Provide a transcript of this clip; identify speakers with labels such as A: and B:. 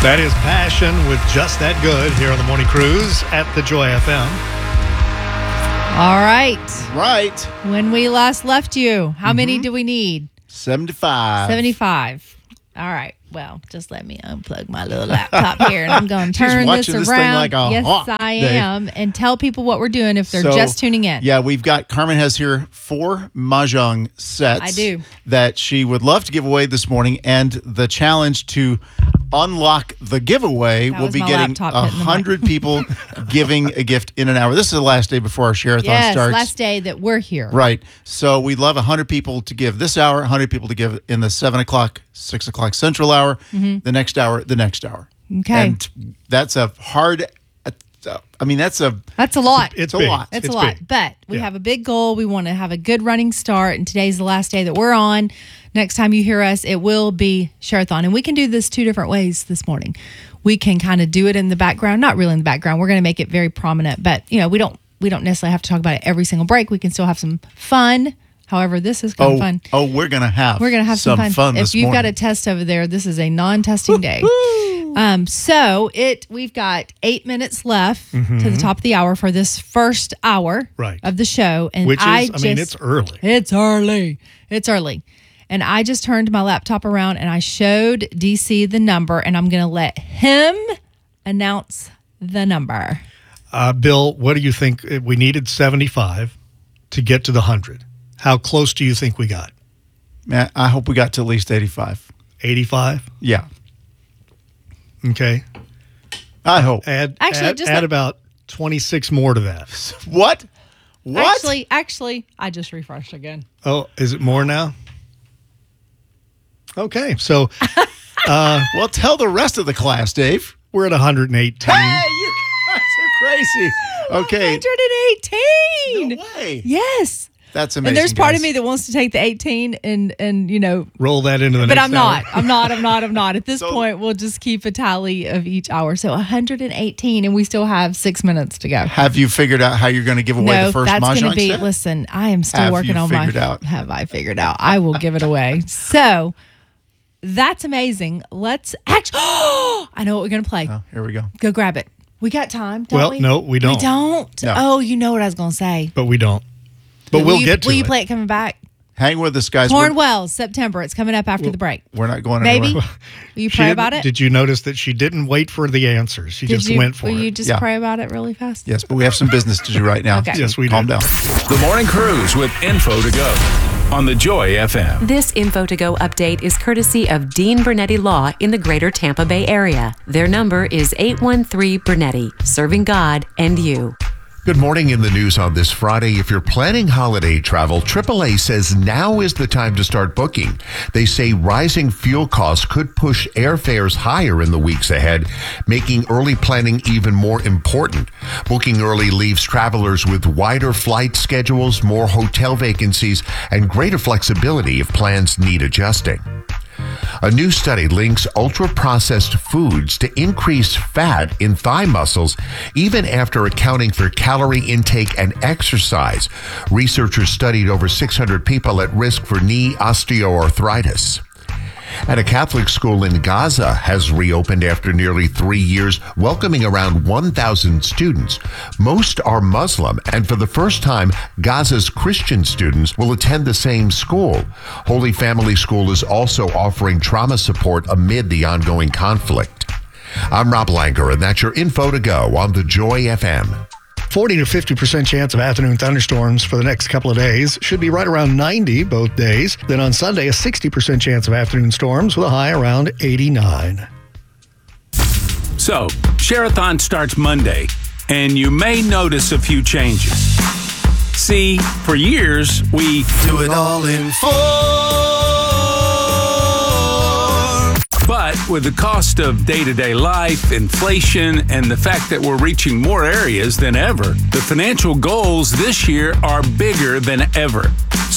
A: That is Passion with Just That Good here on the Morning Cruise at the Joy FM.
B: All right.
C: Right.
B: When we last left you, how many do we need?
C: 75.
B: 75. All right. Well, just let me unplug my little laptop here, and I'm going to turn this
C: watching
B: around.
C: this thing like a
B: yes,
C: hawk,
B: I
C: Dave.
B: am. And tell people what we're doing if they're just tuning in.
C: Yeah, we've got, Carmen has here 4 Mahjong sets.
B: I do.
C: That she would love to give away this morning. And the challenge to unlock the giveaway
B: That
C: will
B: was
C: be
B: my
C: getting
B: laptop hitting the
C: 100 people giving a gift in an hour. This is the last day before our share-a-thon
B: Yes,
C: starts.
B: last day that we're here.
C: Right. So we'd love 100 people to give this hour, 100 people to give in the 7 o'clock, 6 o'clock Central hour, the next hour, the next hour.
B: Okay.
C: And that's a hard, that's a
B: lot.
C: It's a
A: big.
C: lot.
B: It's a
A: It's
B: lot,
A: big.
B: but we
A: Yeah.
B: have a big goal. We want to have a good running start, and today's the last day that we're on. Next time you hear us, it will be Share-a-thon, and we can do this 2 different ways this morning. We can kind of do it in the background, not really in the background. We're going to make it very prominent, but we don't necessarily have to talk about it every single break. We can still have some fun. However, this is kind of fun.
C: Oh, we're gonna have
B: Some fun.
C: this
B: If you've got
C: morning.
B: a test over there, this is a non-testing day. We've got 8 minutes left to the top of the hour for this first hour
A: Right.
B: of the show, and
A: Which is, it's early.
B: It's early. And I just turned my laptop around and I showed DC the number, and I'm going to let him announce the number.
A: Bill, what do you think? We needed 75 to get to the 100. How close do you think we got?
C: Man, I hope we got to at least 85.
A: 85?
C: Yeah,
A: Okay.
C: I hope.
A: Add
B: Actually,
A: about 26 more to that.
C: What?
B: Actually, I just refreshed again.
A: Oh, is it more now? Okay. So
C: Well, tell the rest of the class, Dave.
A: we're at 118.
C: Hey, you guys are crazy. Okay.
B: 118.
C: No way.
B: Yes.
C: That's amazing.
B: And there's part
C: guys.
B: of me that wants to take the 18 and
A: Roll that into the
B: but
A: next
B: I'm
A: hour.
B: not. I'm not. At this
C: So-
B: point, we'll just keep a tally of each hour. So 118, and we still have 6 minutes to go.
C: Have you figured out how you're going to give away
B: No,
C: the first
B: that's going to
C: Mahjong
B: be.
C: set?
B: Listen, I am still
C: Have
B: working
C: you
B: on my.
C: figured out?
B: Have I figured out? I will give it away. So that's amazing. Let's actually. I know what we're going to play.
C: Oh, here we go.
B: Go grab it. We got time. Don't
A: Well,
B: we?
A: no, we don't.
B: We don't.
C: No.
B: Oh, you know what I was going to say.
A: But we don't. But we'll get to
B: Will
A: it.
B: you play it coming back?
C: Hang with us, guys.
B: Cornwell, September. It's coming up after the break.
C: We're not going
B: Maybe.
C: anywhere.
B: Will you
A: She
B: pray
A: didn't-
B: about it?
A: Did you notice that she didn't wait for the answers? She just went for
B: Will you
A: it.
B: just
C: Yeah.
B: pray about it really fast?
C: Yes, but we have some business to do right now.
B: Okay.
A: Yes, we
C: Calm
A: do.
C: down.
D: The Morning Cruise with info to go on the Joy FM.
E: This Info to Go update is courtesy of Dean Bernetti Law in the greater Tampa Bay area. Their number is 813 Bernetti, serving God and you.
F: Good morning. In the news on this Friday, if you're planning holiday travel, AAA says now is the time to start booking. They say rising fuel costs could push airfares higher in the weeks ahead, making early planning even more important. Booking early leaves travelers with wider flight schedules, more hotel vacancies, and greater flexibility if plans need adjusting. A new study links ultra-processed foods to increase fat in thigh muscles, even after accounting for calorie intake and exercise. Researchers studied over 600 people at risk for knee osteoarthritis. And a Catholic school in Gaza has reopened after nearly 3 years, welcoming around 1,000 students. Most are Muslim, and for the first time, Gaza's Christian students will attend the same school. Holy Family School is also offering trauma support amid the ongoing conflict. I'm Rob Langer, and that's your info to go on the Joy FM.
A: 40 to 50% chance of afternoon thunderstorms for the next couple of days. Should be right around 90 both days. Then on Sunday, a 60% chance of afternoon storms with a high around 89.
D: So, Share-a-thon starts Monday, and you may notice a few changes. See, for years, we do it all in But with the cost of day-to-day life, inflation, and the fact that we're reaching more areas than ever, the financial goals this year are bigger than ever.